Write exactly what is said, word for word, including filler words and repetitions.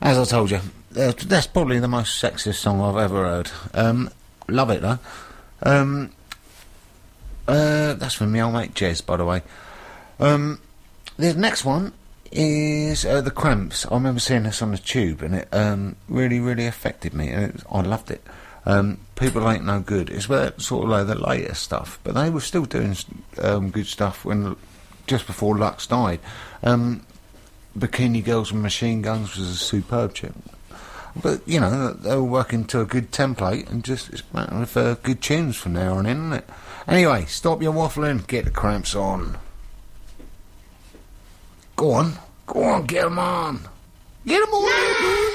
As I told you, uh, that's probably the most sexist song I've ever heard. Um, love it, though. Um, uh, that's from my old mate Jez, by the way. Um, the next one is uh, The Cramps. I remember seeing this on the tube, and it um, really, really affected me, and it, I loved it. Um, People Ain't No Good. It's about sort of like the later stuff, but they were still doing um, good stuff when just before Lux died. Um, Bikini Girls with Machine Guns was a superb tune. But, you know, they were working to a good template, and just it's a matter of uh, good tunes from there on in, isn't it? Anyway, stop your waffling, get The Cramps on. Go on, go on, get 'em on. Get 'em on!